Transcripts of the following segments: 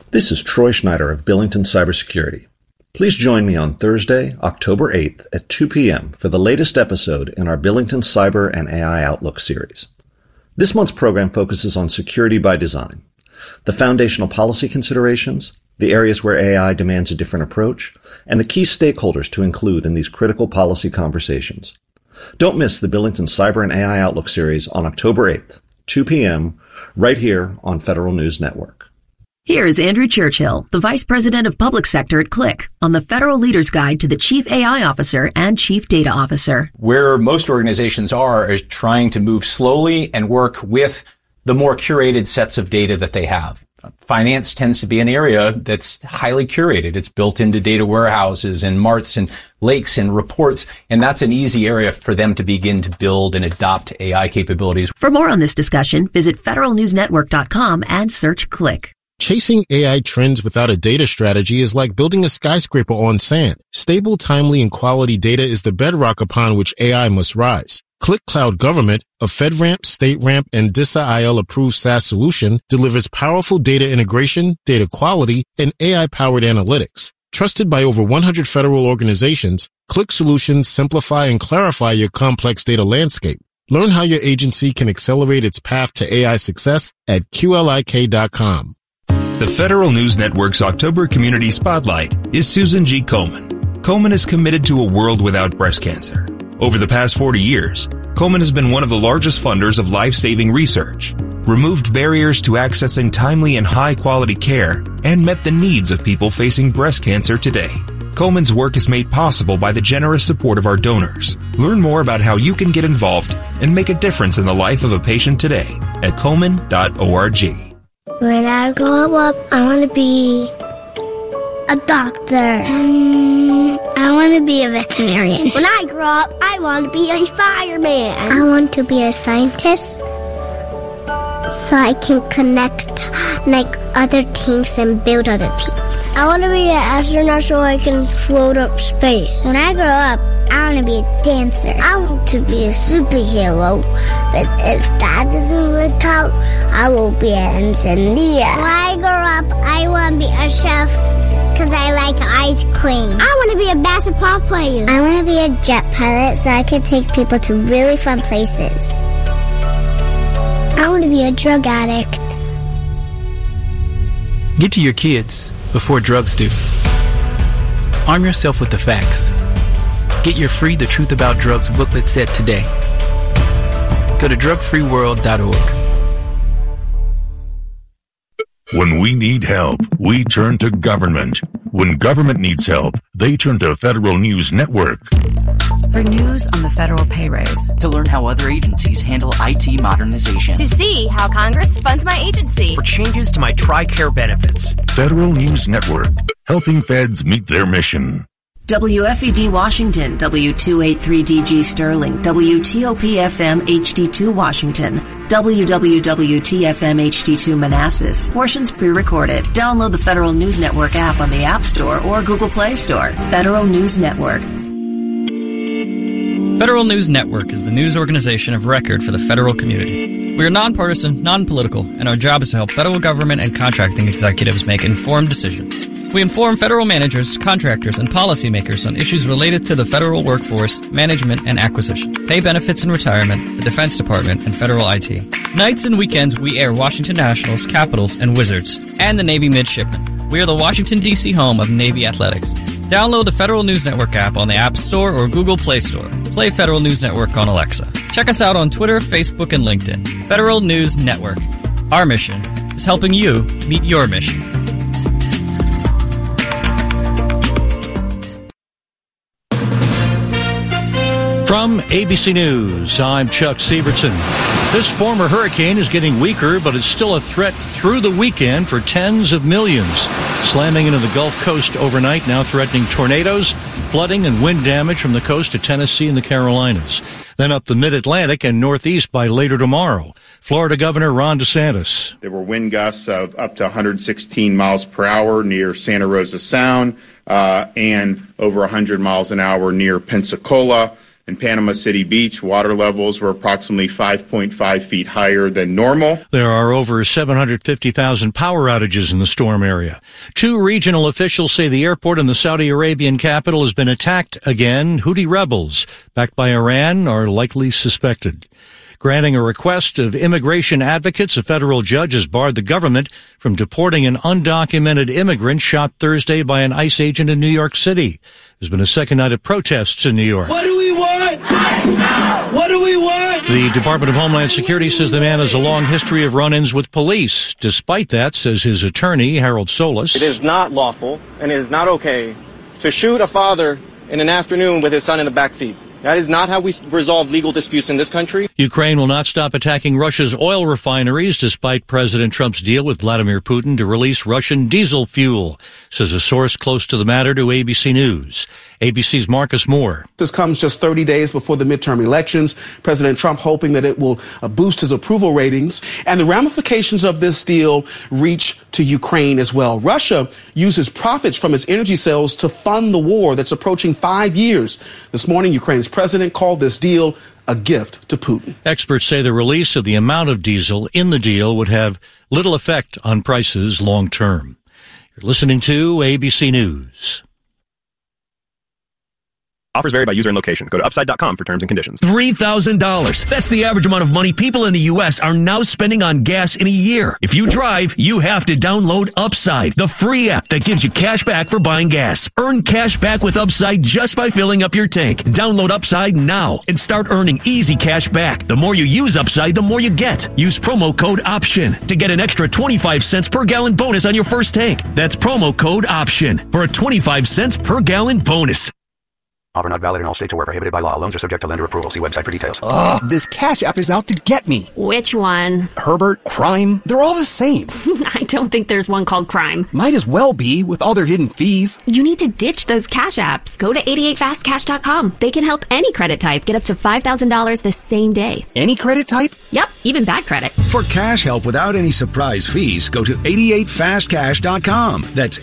This is Troy Schneider of Billington Cybersecurity. Please join me on Thursday, October 8th at 2 p.m. for the latest episode in our Billington Cyber and AI Outlook series. This month's program focuses on security by design, the foundational policy considerations, the areas where AI demands a different approach, and the key stakeholders to include in these critical policy conversations. Don't miss the Billington Cyber and AI Outlook series on October 8th, 2 p.m., right here on Federal News Network. Here's Andrew Churchill, the Vice President of Public Sector at Click, on the Federal Leader's Guide to the Chief AI Officer and Chief Data Officer. Where most organizations are trying to move slowly and work with the more curated sets of data that they have. Finance tends to be an area that's highly curated. It's built into data warehouses and marts and lakes and reports, and that's an easy area for them to begin to build and adopt AI capabilities. For more on this discussion, visit federalnewsnetwork.com and search Click. Chasing AI trends without a data strategy is like building a skyscraper on sand. Stable, timely, and quality data is the bedrock upon which AI must rise. Click Cloud Government, a FedRAMP, StateRAMP, and DISA-IL approved SaaS solution, delivers powerful data integration, data quality, and AI-powered analytics. Trusted by over 100 federal organizations, Click solutions simplify and clarify your complex data landscape. Learn how your agency can accelerate its path to AI success at QLIK.com. The Federal News Network's October Community Spotlight is Susan G. Komen. Komen is committed to a world without breast cancer. Over the past 40 years, Komen has been one of the largest funders of life-saving research, removed barriers to accessing timely and high-quality care, and met the needs of people facing breast cancer today. Komen's work is made possible by the generous support of our donors. Learn more about how you can get involved and make a difference in the life of a patient today at komen.org. When I grow up, I want to be a doctor. I want to be a veterinarian. When I grow up, I want to be a fireman. I want to be a scientist so I can connect like other teams and build other teams. I want to be an astronaut so I can float up space. When I grow up, I want to be a dancer. I want to be a superhero. But if that doesn't work out, I will be an engineer. When I grow up, I want to be a chef because I like ice cream. I want to be a basketball player. I want to be a jet pilot so I can take people to really fun places. I want to be a drug addict. Get to your kids before drugs do. Arm yourself with the facts. Get your free The Truth About Drugs booklet set today. Go to drugfreeworld.org. When we need help, we turn to government. When government needs help, they turn to Federal News Network. For news on the federal pay raise. To learn how other agencies handle IT modernization. To see how Congress funds my agency. For changes to my TRICARE benefits. Federal News Network, helping feds meet their mission. WFED Washington, W283DG Sterling, WTOP-FM HD2 Washington, WWWT-FM HD2 Manassas. Portions pre-recorded. Download the Federal News Network app on the App Store or Google Play Store. Federal News Network. Federal News Network is the news organization of record for the federal community. We are nonpartisan, non-political, and our job is to help federal government and contracting executives make informed decisions. We inform federal managers, contractors, and policymakers on issues related to the federal workforce, management, and acquisition, pay benefits and retirement, the Defense Department, and federal IT. Nights and weekends, we air Washington Nationals, Capitals, and Wizards, and the Navy Midshipmen. We are the Washington, D.C. home of Navy Athletics. Download the Federal News Network app on the App Store or Google Play Store. Play Federal News Network on Alexa. Check us out on Twitter, Facebook, and LinkedIn. Federal News Network. Our mission is helping you meet your mission. From ABC News, I'm Chuck Sievertson. This former hurricane is getting weaker, but it's still a threat through the weekend for tens of millions. Slamming into the Gulf Coast overnight, now threatening tornadoes, flooding, and wind damage from the coast to Tennessee and the Carolinas. Then up the mid-Atlantic and northeast by later tomorrow. Florida Governor Ron DeSantis. There were wind gusts of up to 116 miles per hour near Santa Rosa Sound and over 100 miles an hour near Pensacola. In Panama City Beach, water levels were approximately 5.5 feet higher than normal. There are over 750,000 power outages in the storm area. 2 regional officials say the airport in the Saudi Arabian capital has been attacked again. Houthi rebels, backed by Iran, are likely suspected. Granting a request of immigration advocates, a federal judge has barred the government from deporting an undocumented immigrant shot Thursday by an ICE agent in New York City. There's been a second night of protests in New York. What do we want? What do we want? The Department of Homeland Security says the man has a long history of run-ins with police. Despite that, says his attorney, Harold Solis, it is not lawful and it is not okay to shoot a father in an afternoon with his son in the backseat. That is not how we resolve legal disputes in this country. Ukraine will not stop attacking Russia's oil refineries despite President Trump's deal with Vladimir Putin to release Russian diesel fuel, says a source close to the matter to ABC News. ABC's Marcus Moore. This comes just 30 days before the midterm elections. President Trump hoping that it will boost his approval ratings. And the ramifications of this deal reach to Ukraine as well. Russia uses profits from its energy sales to fund the war that's approaching 5 years. This morning, Ukraine's president called this deal a gift to Putin. Experts say the release of the amount of diesel in the deal would have little effect on prices long term. You're listening to ABC News. Offers vary by user and location. Go to upside.com for terms and conditions. $3,000. That's the average amount of money people in the U.S. are now spending on gas in a year. If you drive, you have to download Upside, the free app that gives you cash back for buying gas. Earn cash back with Upside just by filling up your tank. Download Upside now and start earning easy cash back. The more you use Upside, the more you get. Use promo code OPTION to get an extra 25 cents per gallon bonus on your first tank. That's promo code OPTION for a 25 cents per gallon bonus. Offer not valid in all states or where prohibited by law. Loans are subject to lender approval. See website for details. Ugh, this Cash App is out to get me. Which one? Herbert, Crime, they're all the same. I don't think there's one called Crime. Might as well be with all their hidden fees. You need to ditch those Cash Apps. Go to 88fastcash.com. They can help any credit type get up to $5,000 the same day. Any credit type? Yep, even bad credit. For cash help without any surprise fees, go to 88fastcash.com. That's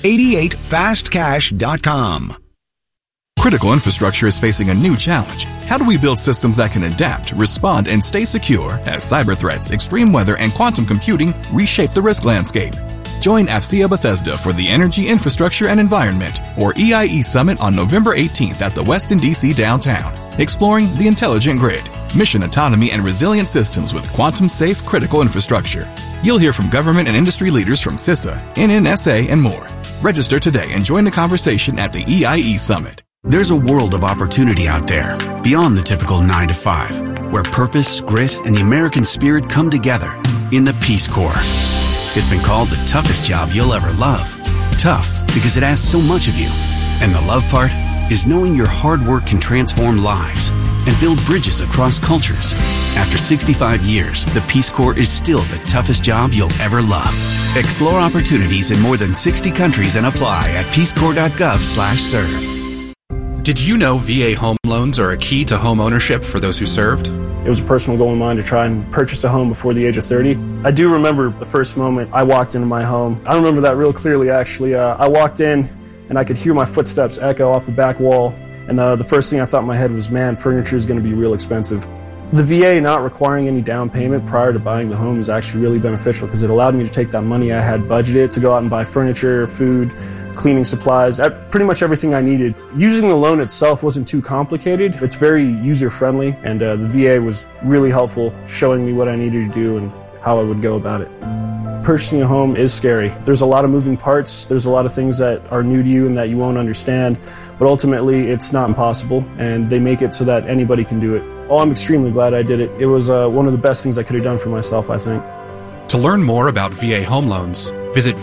88fastcash.com. Critical infrastructure is facing a new challenge. How do we build systems that can adapt, respond, and stay secure as cyber threats, extreme weather, and quantum computing reshape the risk landscape? Join AFCEA Bethesda for the Energy, Infrastructure, and Environment, or EIE Summit on November 18th at the Westin DC downtown, exploring the intelligent grid, mission autonomy, and resilient systems with quantum-safe critical infrastructure. You'll hear from government and industry leaders from CISA, NNSA, and more. Register today and join the conversation at the EIE Summit. There's a world of opportunity out there, beyond the typical 9 to 5, where purpose, grit, and the American spirit come together in the Peace Corps. It's been called the toughest job you'll ever love. Tough because it asks so much of you. And the love part is knowing your hard work can transform lives and build bridges across cultures. After 65 years, the Peace Corps is still the toughest job you'll ever love. Explore opportunities in more than 60 countries and apply at peacecorps.gov/serve. Did you know VA home loans are a key to home ownership for those who served? It was a personal goal of mine to try and purchase a home before the age of 30. I do remember the first moment I walked into my home. I remember that real clearly, actually. I walked in and I could hear my footsteps echo off the back wall. And the first thing I thought in my head was, man, furniture is going to be real expensive. The VA not requiring any down payment prior to buying the home is actually really beneficial because it allowed me to take that money I had budgeted to go out and buy furniture, food, cleaning supplies, pretty much everything I needed. Using the loan itself wasn't too complicated. It's very user-friendly, and the VA was really helpful, showing me what I needed to do and how I would go about it. Purchasing a home is scary. There's a lot of moving parts. There's a lot of things that are new to you and that you won't understand, but ultimately it's not impossible, and they make it so that anybody can do it. Oh, I'm extremely glad I did it. It was one of the best things I could have done for myself, I think. To learn more about VA home loans, visit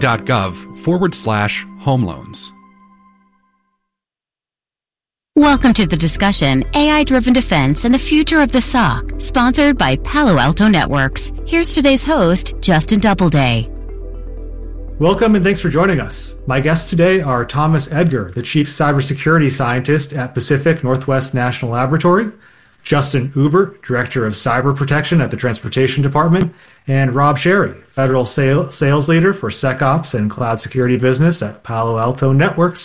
va.gov/home loans. Welcome to the discussion, AI-Driven Defense and the Future of the SOC, sponsored by Palo Alto Networks. Here's today's host, Justin Doubleday. Welcome and thanks for joining us. My guests today are Thomas Edgar, the Chief Cybersecurity Scientist at Pacific Northwest National Laboratory, Justin Uber, Director of Cyber Protection at the Transportation Department, and Rob Sherry, Federal Sales Leader for SecOps and Cloud Security Business at Palo Alto Networks.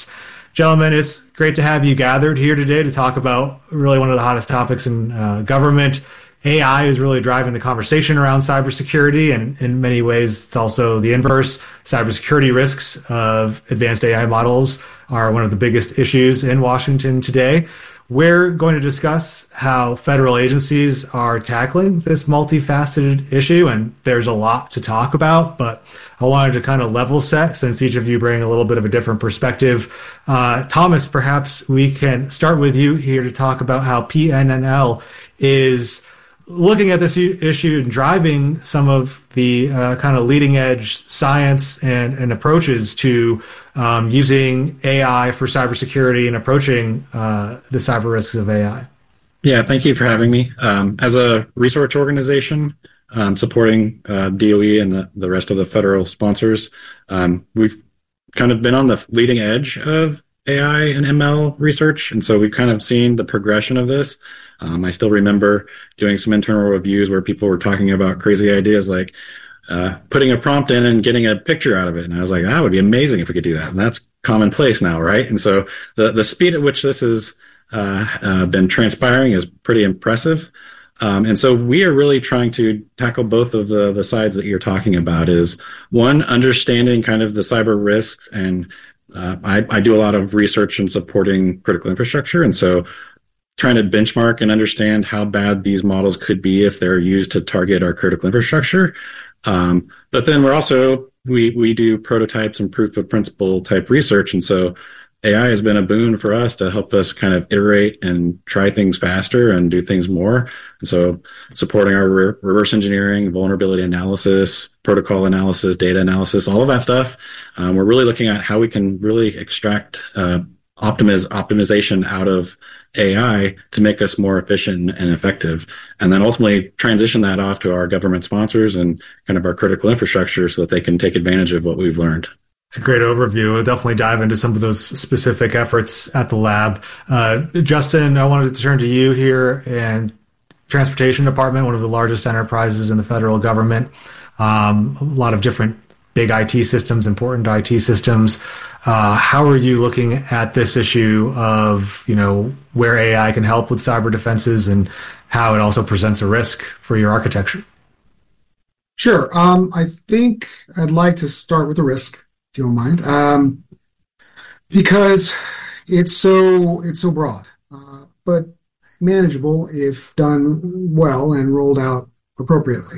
Gentlemen, it's great to have you gathered here today to talk about really one of the hottest topics in government. AI is really driving the conversation around cybersecurity, and in many ways, it's also the inverse. Cybersecurity risks of advanced AI models are one of the biggest issues in Washington today. We're going to discuss how federal agencies are tackling this multifaceted issue, and there's a lot to talk about, but I wanted to kind of level set since each of you bring a little bit of a different perspective. Thomas, perhaps we can start with you here to talk about how PNNL is looking at this issue and driving some of the kind of leading edge science and approaches to using AI for cybersecurity and approaching the cyber risks of AI. Yeah, thank you for having me. As a research organization supporting DOE and the rest of the federal sponsors, we've kind of been on the leading edge of AI and ML research, and so we've kind of seen the progression of this. I still remember doing some internal reviews where people were talking about crazy ideas like putting a prompt in and getting a picture out of it. And I was like, that would be amazing if we could do that. And that's commonplace now, right? And so the speed at which this has been transpiring is pretty impressive. And so we are really trying to tackle both of the sides that you're talking about. Is one, understanding kind of the cyber risks, and I do a lot of research in supporting critical infrastructure. And so trying to benchmark and understand how bad these models could be if they're used to target our critical infrastructure. But then we're also, we do prototypes and proof of principle type research. And so AI has been a boon for us to help us kind of iterate and try things faster and do things more. And so supporting our reverse engineering, vulnerability analysis, protocol analysis, data analysis, all of that stuff. We're really looking at how we can really extract optimization out of AI to make us more efficient and effective, and then ultimately transition that off to our government sponsors and kind of our critical infrastructure so that they can take advantage of what we've learned. It's a great overview. We'll definitely dive into some of those specific efforts at the lab. Justin, I wanted to turn to you here, and Transportation Department, one of the largest enterprises in the federal government, a lot of different big IT systems, important IT systems. How are you looking at this issue of, where AI can help with cyber defenses and how it also presents a risk for your architecture? Sure. I think I'd like to start with the risk, if you don't mind, because it's so broad, but manageable if done well and rolled out appropriately.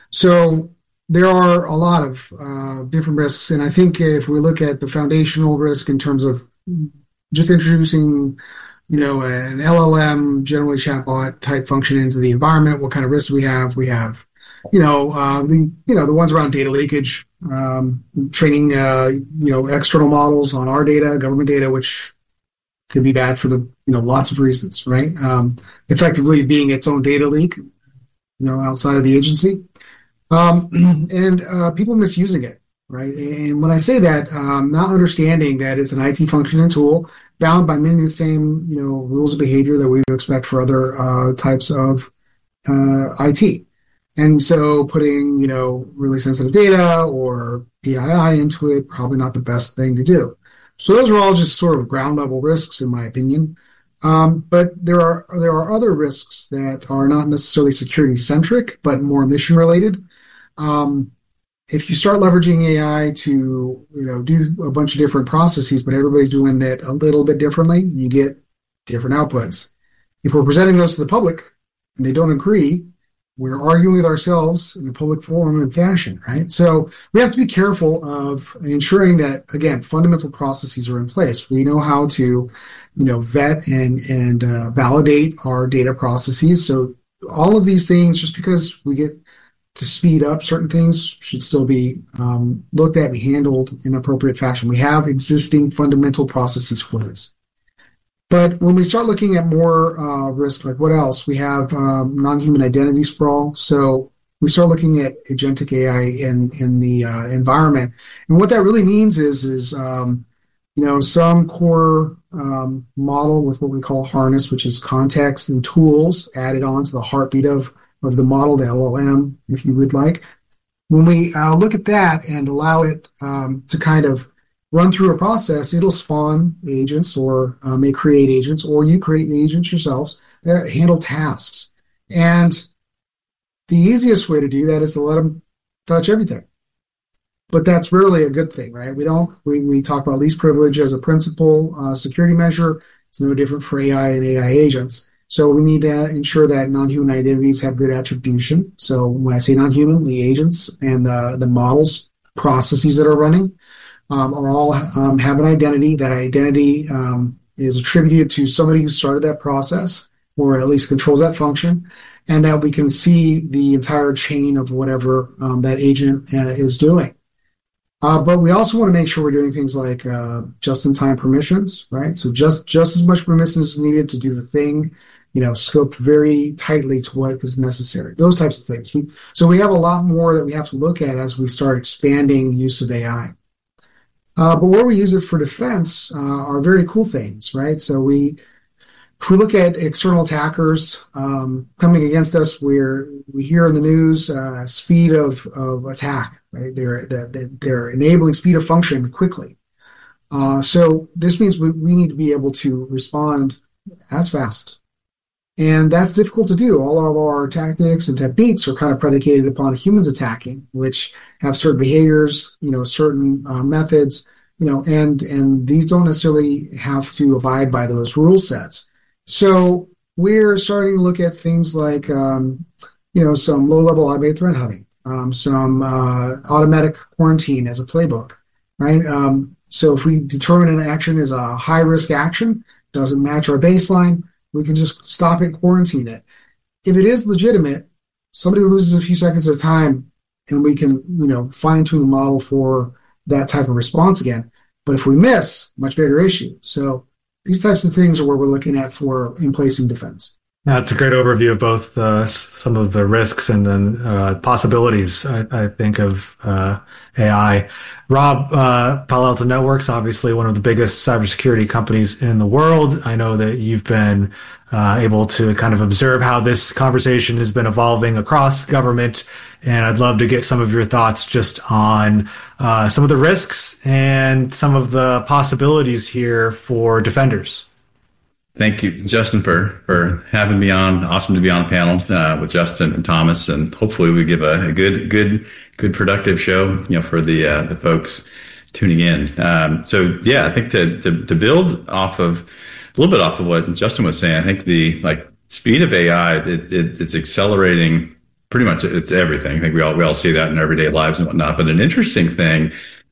So there are a lot of different risks, and I think if we look at the foundational risk in terms of just introducing, an LLM, generally chatbot type function into the environment, what kind of risks we have? We have, the ones around data leakage, training, external models on our data, government data, which could be bad for lots of reasons, right? Effectively being its own data leak, outside of the agency. And people misusing it, right? And when I say that, not understanding that it's an IT function and tool bound by many of the same, rules of behavior that we would expect for other types of IT. And so putting, really sensitive data or PII into it, probably not the best thing to do. So those are all just sort of ground level risks, in my opinion. But there are other risks that are not necessarily security centric, but more mission related. If you start leveraging AI to, do a bunch of different processes, but everybody's doing that a little bit differently, you get different outputs. If we're presenting those to the public and they don't agree, we're arguing with ourselves in a public forum and fashion, right? So we have to be careful of ensuring that, again, fundamental processes are in place. We know how to, vet and validate our data processes. So all of these things, just because we get to speed up certain things, should still be looked at and handled in appropriate fashion. We have existing fundamental processes for this. But when we start looking at more risk, like what else? We have non-human identity sprawl. So we start looking at agentic AI in the environment. And what that really means is some core model with what we call harness, which is context and tools added on to the heartbeat of the model, the LLM, if you would like. When we look at that and allow it to kind of run through a process, it'll spawn agents or may create agents, or you create agents yourselves that handle tasks. And the easiest way to do that is to let them touch everything. But that's rarely a good thing, right? We talk about least privilege as a principal security measure. It's no different for AI and AI agents. So we need to ensure that non-human identities have good attribution. So when I say non-human, the agents and the models, processes that are running are all have an identity. That identity is attributed to somebody who started that process, or at least controls that function, and that we can see the entire chain of whatever that agent is doing. But we also want to make sure we're doing things like just-in-time permissions, right? So just as much permissions is needed to do the thing, scoped very tightly to what is necessary. Those types of things. So we have a lot more that we have to look at as we start expanding the use of AI. But where we use it for defense are very cool things, right? So if we look at external attackers coming against us, we hear in the news speed of attack, right? They're enabling speed of function quickly. So this means we need to be able to respond as fast. And that's difficult to do. All of our tactics and techniques are kind of predicated upon humans attacking, which have certain behaviors, certain methods, and these don't necessarily have to abide by those rule sets. So we're starting to look at things like, some low-level automated threat hunting, some automatic quarantine as a playbook, right? So if we determine an action is a high-risk action, doesn't match our baseline, we can just stop it, quarantine it. If it is legitimate, somebody loses a few seconds of time, and we can, fine-tune the model for that type of response again. But if we miss, much bigger issue. So these types of things are what we're looking at for in placing defense. That's a great overview of both some of the risks and then possibilities, I think, of AI. Rob, Palo Alto Networks, obviously one of the biggest cybersecurity companies in the world. I know that you've been able to kind of observe how this conversation has been evolving across government, and I'd love to get some of your thoughts just on some of the risks and some of the possibilities here for defenders. Thank you, Justin, for having me on. Awesome to be on a panel with Justin and Thomas, and hopefully we give a good productive show, for the folks tuning in. So yeah, I think to build off of a little bit off of what Justin was saying, I think the speed of AI it's accelerating pretty much. It's everything. I think we all see that in everyday lives and whatnot. But an interesting thing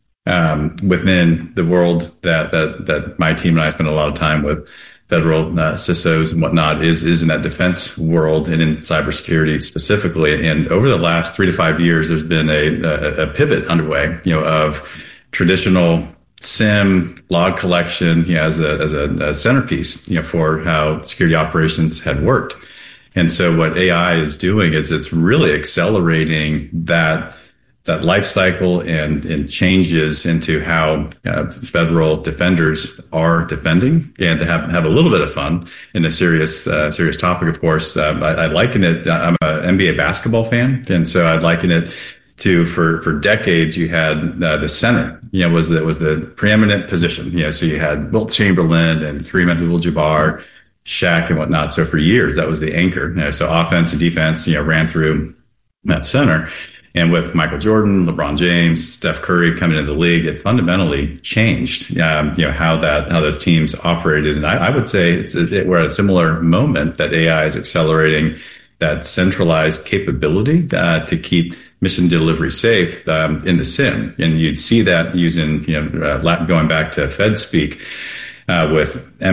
within the world that my team and I spend a lot of time with, federal CISOs and whatnot, is in that defense world and in cybersecurity specifically. And over the last 3 to 5 years, there's been a pivot underway, of traditional SIM log collection, as a centerpiece, for how security operations had worked. And so what AI is doing is it's really accelerating that life cycle and changes into how federal defenders are defending, and to have a little bit of fun in a serious topic. Of course, I liken it. I'm an NBA basketball fan, and so I'd liken it to for decades you had the center, was the preeminent position. So you had Wilt Chamberlain and Kareem Abdul-Jabbar, Shaq, and whatnot. So for years that was the anchor. So offense and defense, ran through that center. And with Michael Jordan, LeBron James, Steph Curry coming into the league, it fundamentally changed, how those teams operated. And I would say we're at a similar moment that AI is accelerating that centralized capability to keep mission delivery safe in the SIM. And you'd see that using, going back to Fed speak. With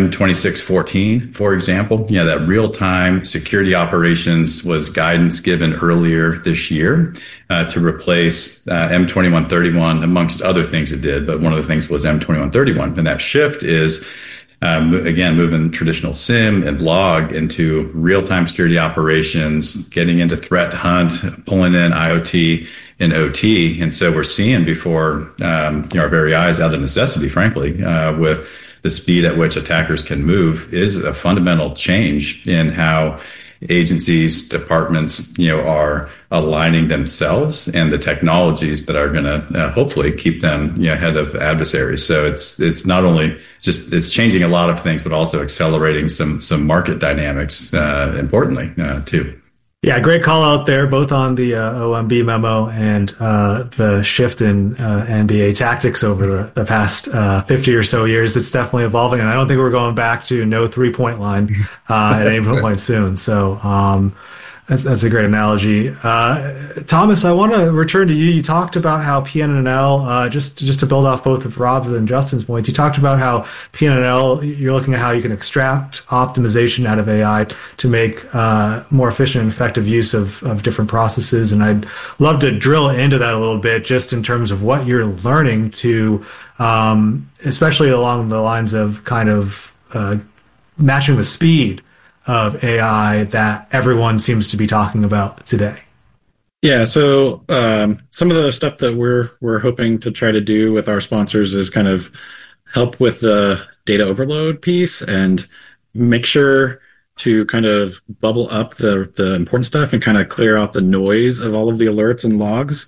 M2614, for example, that real-time security operations was guidance given earlier this year to replace M2131, amongst other things it did. But one of the things was M2131. And that shift is, again, moving traditional SIM and log into real-time security operations, getting into threat hunt, pulling in IoT and OT. And so we're seeing before our very eyes, out of necessity, frankly, with the speed at which attackers can move, is a fundamental change in how agencies, departments, are aligning themselves and the technologies that are going to hopefully keep them ahead of adversaries. So it's not only just it's changing a lot of things, but also accelerating some market dynamics, importantly too. Yeah, great call out there, both on the OMB memo and the shift in NBA tactics over the past 50 or so years. It's definitely evolving, and I don't think we're going back to no three-point line at any point soon. So that's a great analogy. Thomas, I want to return to you. You talked about how PNNL, just to build off both of Rob's and Justin's points, you talked about how PNNL, you're looking at how you can extract optimization out of AI to make more efficient and effective use of different processes. And I'd love to drill into that a little bit, just in terms of what you're learning to, especially along the lines of kind of matching the speed of AI that everyone seems to be talking about today. Yeah, so some of the stuff that we're hoping to try to do with our sponsors is kind of help with the data overload piece and make sure to kind of bubble up the important stuff and kind of clear out the noise of all of the alerts and logs.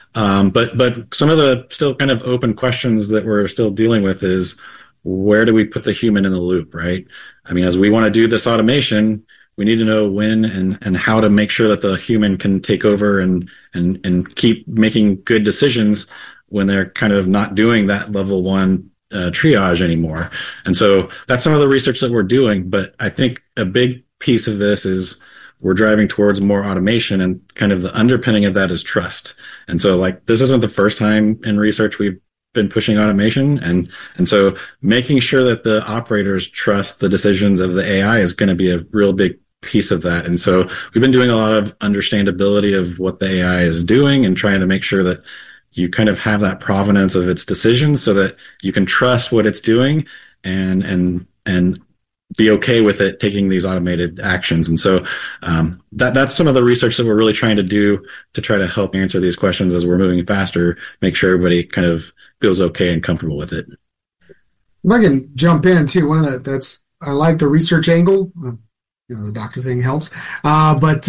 But some of the still kind of open questions that we're still dealing with is, where do we put the human in the loop, right? I mean, as we want to do this automation, we need to know when and how to make sure that the human can take over and keep making good decisions when they're kind of not doing that level one triage anymore. And so that's some of the research that we're doing. But I think a big piece of this is we're driving towards more automation, and kind of the underpinning of that is trust. And so, like, this isn't the first time in research we've been pushing automation, and so making sure that the operators trust the decisions of the AI is going to be a real big piece of that. And so we've been doing a lot of understandability of what the AI is doing and trying to make sure that you kind of have that provenance of its decisions so that you can trust what it's doing and be okay with it taking these automated actions. And so that's some of the research that we're really trying to do to try to help answer these questions as we're moving faster, make sure everybody kind of feels okay and comfortable with it. If I can jump in too, I like the research angle. The doctor thing helps, but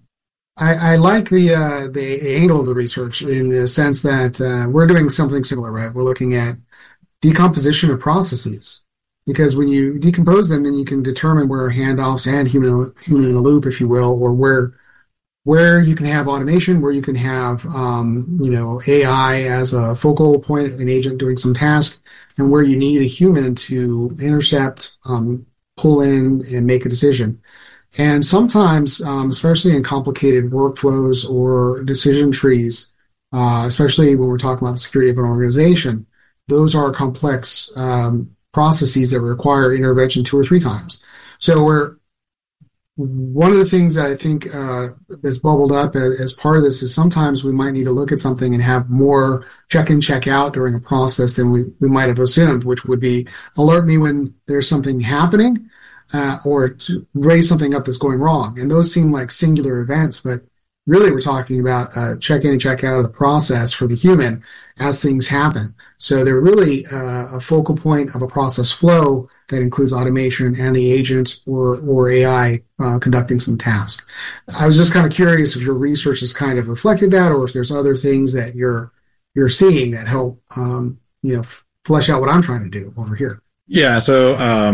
I like the angle of the research in the sense that we're doing something similar, right? We're looking at decomposition of processes, because when you decompose them, then you can determine where handoffs and human in the loop, if you will, or where you can have automation, where you can have AI as a focal point, an agent doing some task, and where you need a human to intercept, pull in, and make a decision. And sometimes, especially in complicated workflows or decision trees, especially when we're talking about the security of an organization, those are complex processes that require intervention 2 or 3 times. So one of the things that I think has bubbled up as part of this is sometimes we might need to look at something and have more check-in, check-out during a process than we might have assumed, which would be alert me when there's something happening or raise something up that's going wrong. And those seem like singular events, but really we're talking about check-in and check-out of the process for the human as things happen. So they're really a focal point of a process flow that includes automation and the agent or AI conducting some task. I was just kind of curious if your research has kind of reflected that, or if there's other things that you're seeing that help flesh out what I'm trying to do over here. Yeah. So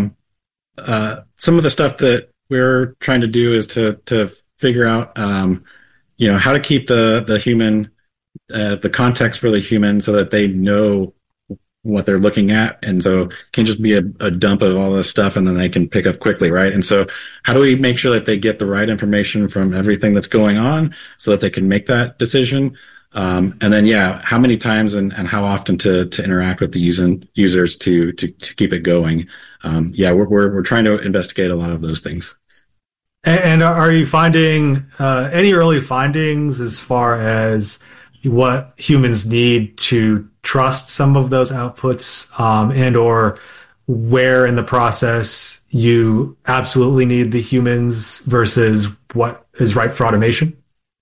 some of the stuff that we're trying to do is to figure out how to keep the human, the context for the human, so that they know what they're looking at. And so it can just be a dump of all this stuff and then they can pick up quickly, right? And so how do we make sure that they get the right information from everything that's going on so that they can make that decision? And then, how many times and how often to interact with the users to keep it going. We're trying to investigate a lot of those things. And are you finding any early findings as far as what humans need to trust some of those outputs, and or where in the process you absolutely need the humans versus what is right for automation?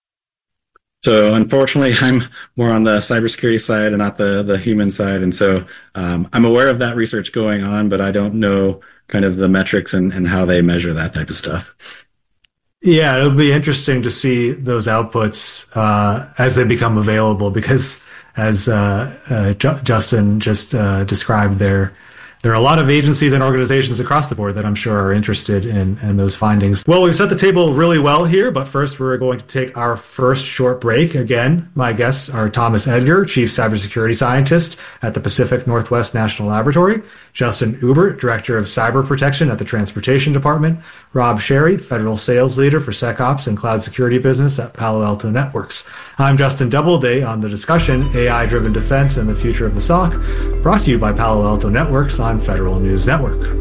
So unfortunately, I'm more on the cybersecurity side and not the human side. And so I'm aware of that research going on, but I don't know kind of the metrics and how they measure that type of stuff. Yeah, it'll be interesting to see those outputs as they become available, because as Justin just described, there are a lot of agencies and organizations across the board that I'm sure are interested in those findings. Well, we've set the table really well here, but first we're going to take our first short break. Again, my guests are Thomas Edgar, Chief Cybersecurity Scientist at the Pacific Northwest National Laboratory, Justin Uber, Director of Cyber Protection at the Transportation Department, Rob Sherry, Federal Sales Leader for SecOps and Cloud Security Business at Palo Alto Networks. I'm Justin Doubleday on the discussion, AI-Driven Defense and the Future of the SOC, brought to you by Palo Alto Networks on Federal News Network.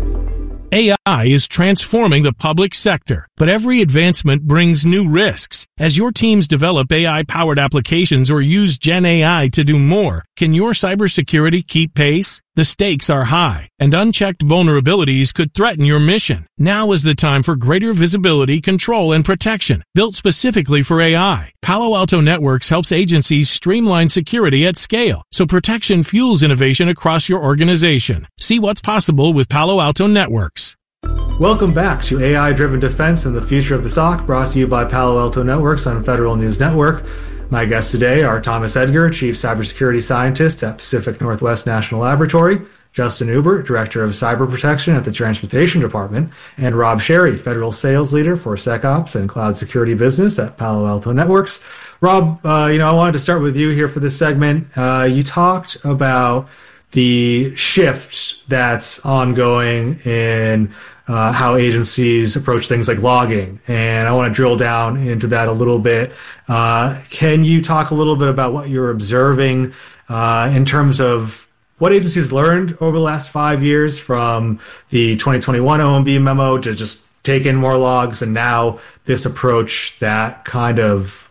AI is transforming the public sector, but every advancement brings new risks. As your teams develop AI-powered applications or use Gen AI to do more, can your cybersecurity keep pace? The stakes are high, and unchecked vulnerabilities could threaten your mission. Now is the time for greater visibility, control, and protection, built specifically for AI. Palo Alto Networks helps agencies streamline security at scale, so protection fuels innovation across your organization. See what's possible with Palo Alto Networks. Welcome back to AI-Driven Defense and the Future of the SOC, brought to you by Palo Alto Networks on Federal News Network. My guests today are Thomas Edgar, Chief Cybersecurity Scientist at Pacific Northwest National Laboratory, Justin Uber, Director of Cyber Protection at the Transportation Department, and Rob Sherry, Federal Sales Leader for SecOps and Cloud Security Business at Palo Alto Networks. Rob, I wanted to start with you here for this segment. You talked about the shift that's ongoing in how agencies approach things like logging. And I want to drill down into that a little bit. Can you talk a little bit about what you're observing in terms of what agencies learned over the last 5 years from the 2021 OMB memo to just take in more logs, and now this approach that kind of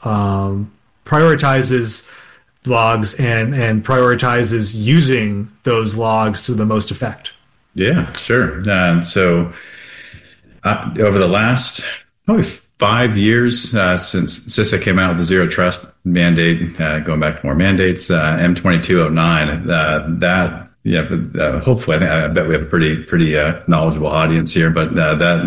prioritizes logs and prioritizes using those logs to the most effect? Yeah, sure. So over the last probably 5 years since CISA came out with the Zero Trust mandate, going back to more mandates, M2209, hopefully, I bet we have a pretty knowledgeable audience here, but that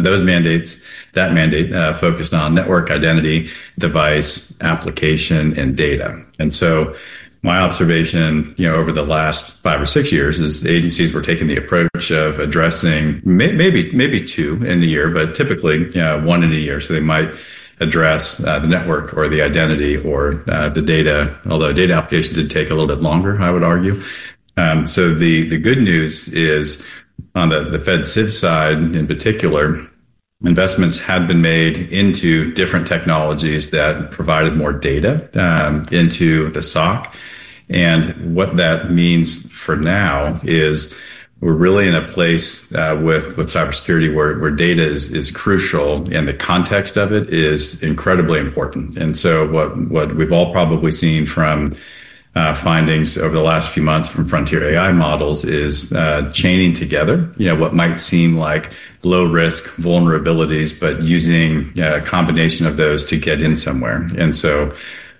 mandate focused on network identity, device, application, and data. And so my observation, over the last 5 or 6 years is the agencies were taking the approach of addressing maybe two in a year, but typically one in a year. So they might address the network or the identity or the data, although data application did take a little bit longer, I would argue. So the good news is on the Fed Civ side in particular, investments had been made into different technologies that provided more data into the SOC. And what that means for now is we're really in a place with cybersecurity where data is crucial, and the context of it is incredibly important. And so what we've all probably seen from findings over the last few months from frontier AI models is chaining together, what might seem like low risk vulnerabilities, but using a combination of those to get in somewhere. And so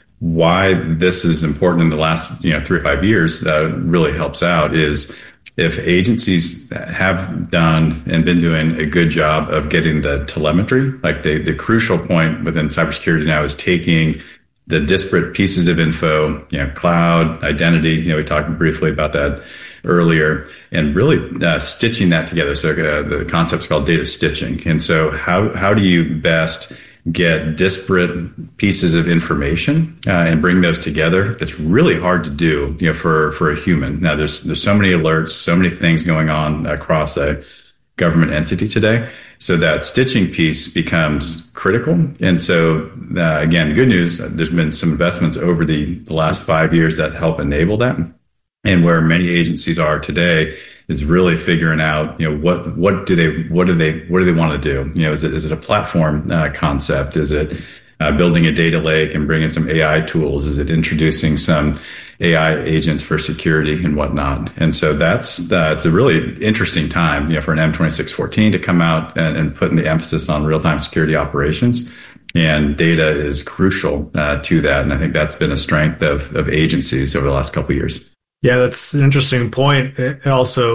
why this is important in the last 3 or 5 years really helps out is if agencies have done and been doing a good job of getting the telemetry, like the crucial point within cybersecurity now is taking the disparate pieces of info, cloud, identity, we talked briefly about that earlier, and really stitching that together. So the concept's called data stitching. And so how do you best get disparate pieces of information and bring those together? That's really hard to do, for a human. Now there's so many alerts, so many things going on across a government entity today. So that stitching piece becomes critical. And so, again, good news, there's been some investments over the last 5 years that help enable that. And where many agencies are today is really figuring out, what do they want to do? Is it a platform concept? Is it building a data lake and bringing some AI tools? Is it introducing some AI agents for security and whatnot? And so it's a really interesting time, for an M2614 to come out and putting the emphasis on real-time security operations. And data is crucial to that. And I think that's been a strength of agencies over the last couple of years. Yeah, that's an interesting point. It also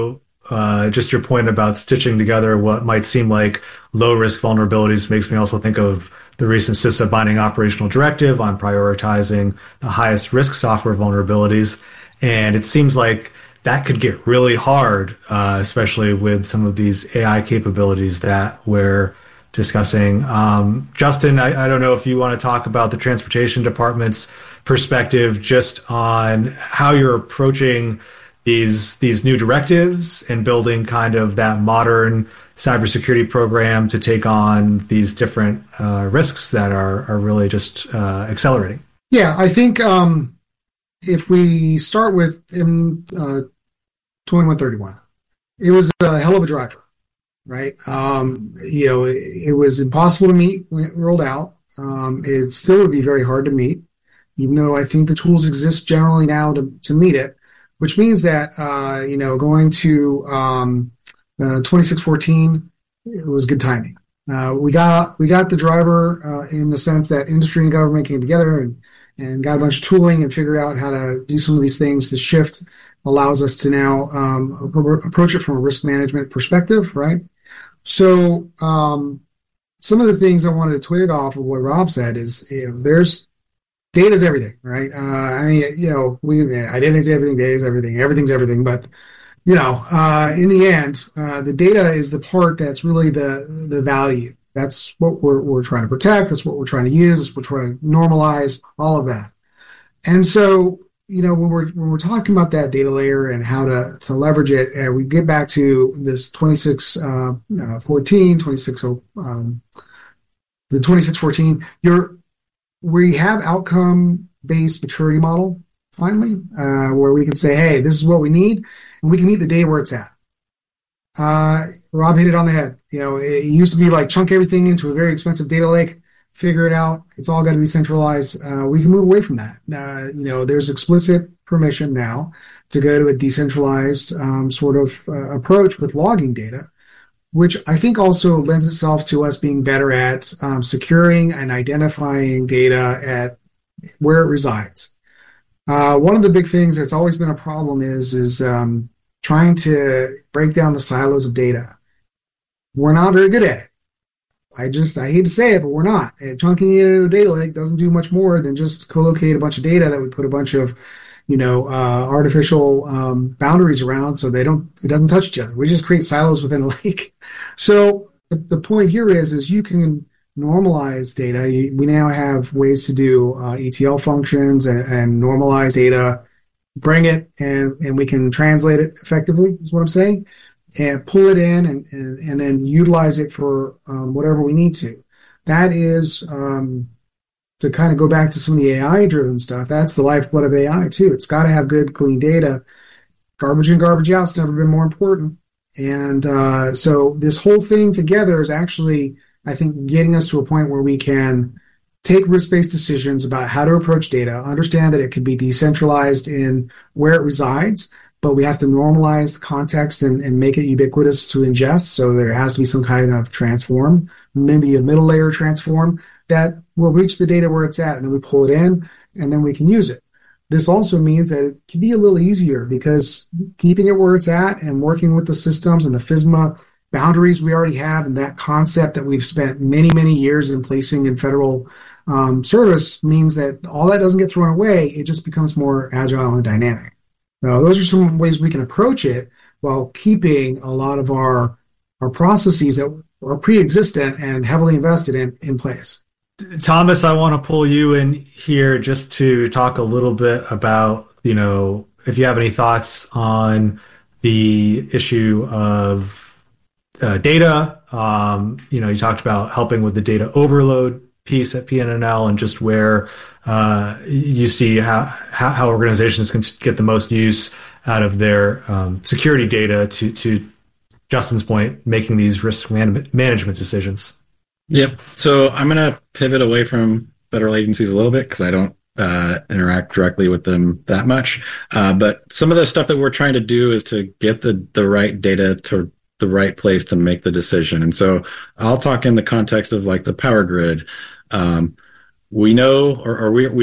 just your point about stitching together what might seem like low-risk vulnerabilities makes me also think of the recent CISA binding operational directive on prioritizing the highest risk software vulnerabilities. And it seems like that could get really hard, especially with some of these AI capabilities that we're discussing. Justin, I don't know if you want to talk about the Transportation Department's perspective just on how you're approaching these new directives and building kind of that modern cybersecurity program to take on these different risks that are really just accelerating. Yeah, I think if we start with 2131, it was a hell of a driver, right? It was impossible to meet when it rolled out. It still would be very hard to meet, even though I think the tools exist generally now to meet it, which means that, going to 2614, it was good timing. We got the driver in the sense that industry and government came together and got a bunch of tooling and figured out how to do some of these things. The shift allows us to now approach it from a risk management perspective, right? So some of the things I wanted to twig off of what Rob said is, there's data's everything, right? Identity's everything, data's everything, everything's everything. But, in the end, the data is the part that's really the value. That's what we're trying to protect. That's what we're trying to use. That's what we're trying to normalize, all of that. And so, when we're talking about that data layer and how to leverage it, we get back to this 2614, the 2614. We have outcome-based maturity model finally, where we can say, hey, this is what we need, and we can meet the data where it's at. Rob hit it on the head. It used to be like chunk everything into a very expensive data lake, figure it out. It's all got to be centralized. We can move away from that. There's explicit permission now to go to a decentralized sort of approach with logging data, which I think also lends itself to us being better at securing and identifying data at where it resides. One of the big things that's always been a problem is trying to break down the silos of data. We're not very good at it. I hate to say it, but we're not. And chunking it into a data lake doesn't do much more than just co-locate a bunch of data that would put a bunch of, artificial boundaries around so it doesn't touch each other. We just create silos within a lake. So the point here is you can normalize data. We now have ways to do ETL functions and normalize data, bring it, and we can translate it effectively, is what I'm saying, and pull it in and then utilize it for whatever we need to. That is, to kind of go back to some of the AI-driven stuff, that's the lifeblood of AI, too. It's got to have good, clean data. Garbage in, garbage out's never been more important. And so this whole thing together is actually, I think, getting us to a point where we can take risk-based decisions about how to approach data, understand that it can be decentralized in where it resides, but we have to normalize the context and make it ubiquitous to ingest. So there has to be some kind of transform, maybe a middle layer transform that will reach the data where it's at, and then we pull it in, and then we can use it. This also means that it can be a little easier because keeping it where it's at and working with the systems and the FISMA boundaries we already have, and that concept that we've spent many, many years in placing in federal service means that all that doesn't get thrown away. It just becomes more agile and dynamic. Now, those are some ways we can approach it while keeping a lot of our processes that are pre-existent and heavily invested in place. Thomas, I want to pull you in here just to talk a little bit about, if you have any thoughts on the issue of data. You talked about helping with the data overload piece at PNNL and just where you see how organizations can get the most use out of their security data to Justin's point, making these risk management decisions. Yep. So I'm going to pivot away from federal agencies a little bit because I don't interact directly with them that much. But some of the stuff that we're trying to do is to get the right data to the right place to make the decision. And so I'll talk in the context of like the power grid. We know, or we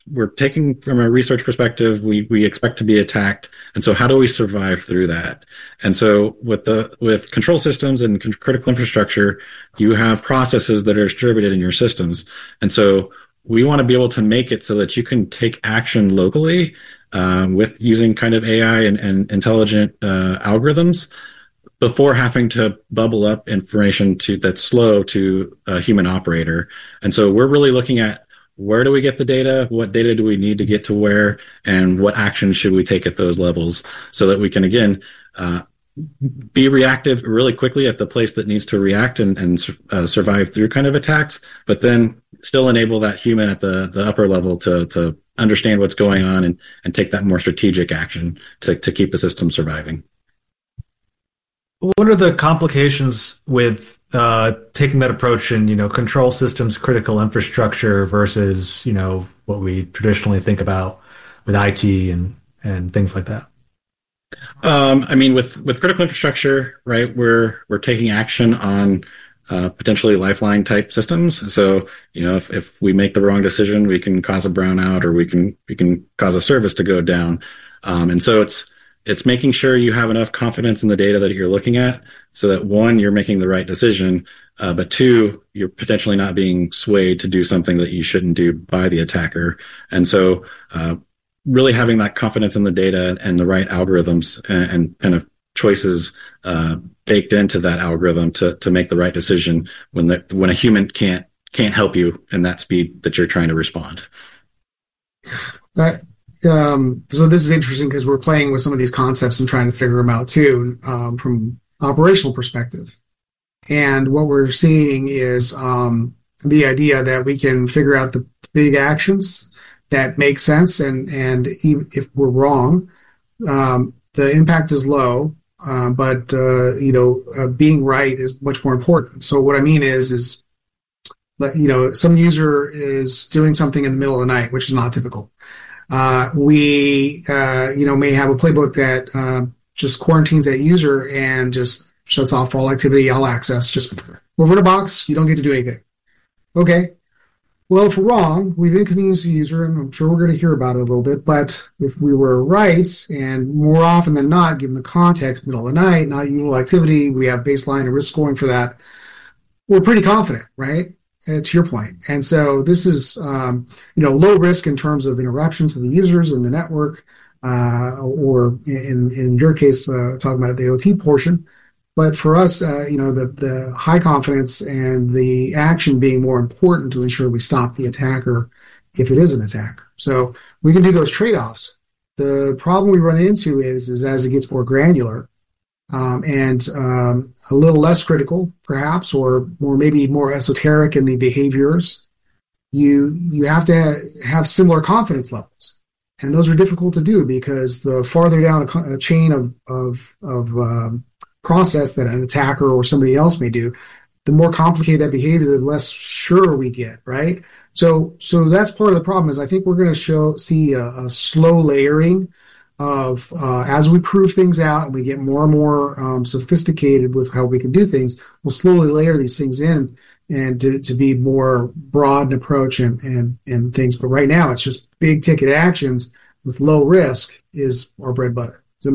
we're taking from a research perspective, we expect to be attacked. And so how do we survive through that? And so with control systems and critical infrastructure, you have processes that are distributed in your systems. And so we want to be able to make it so that you can take action locally with using kind of AI and intelligent algorithms before having to bubble up information that's slow to a human operator. And so we're really looking at where do we get the data, what data do we need to get to where, and what action should we take at those levels so that we can, again, be reactive really quickly at the place that needs to react and survive through kind of attacks, but then still enable that human at the upper level to understand what's going on and take that more strategic action to keep the system surviving. What are the complications with taking that approach in, control systems, critical infrastructure versus, what we traditionally think about with IT and things like that? With critical infrastructure, right, we're taking action on potentially lifeline type systems. So, if we make the wrong decision, we can cause a brownout or we can cause a service to go down. And so it's making sure you have enough confidence in the data that you're looking at so that, one, you're making the right decision, but two, you're potentially not being swayed to do something that you shouldn't do by the attacker. And so really having that confidence in the data and the right algorithms and kind of choices baked into that algorithm to make the right decision when a human can't help you in that speed that you're trying to respond. So this is interesting because we're playing with some of these concepts and trying to figure them out too, from operational perspective. And what we're seeing is the idea that we can figure out the big actions that make sense, and even if we're wrong, the impact is low, but being right is much more important. So what I mean is some user is doing something in the middle of the night, which is not typical. We may have a playbook that just quarantines that user and just shuts off all activity, all access, just over the box, you don't get to do anything. Okay. Well, if we're wrong, we've inconvenienced the user, and I'm sure we're going to hear about it a little bit, but if we were right, and more often than not, given the context, middle of the night, not usual activity, we have baseline and risk scoring for that, we're pretty confident, right? To your point. And so this is, low risk in terms of interruption to the users and the network, or in your case, talking about the OT portion. But for us, the high confidence and the action being more important to ensure we stop the attacker if it is an attack. So we can do those trade-offs. The problem we run into is as it gets more granular, and a little less critical, perhaps, or maybe more esoteric in the behaviors, you have to have similar confidence levels, and those are difficult to do because the farther down a chain of process that an attacker or somebody else may do, the more complicated that behavior, the less sure we get, right? So that's part of the problem. Is I think we're going to see a slow layering of as we prove things out and we get more and more sophisticated with how we can do things, we'll slowly layer these things in and to be more broad in approach and things. But right now, it's just big ticket actions with low risk is our bread and butter.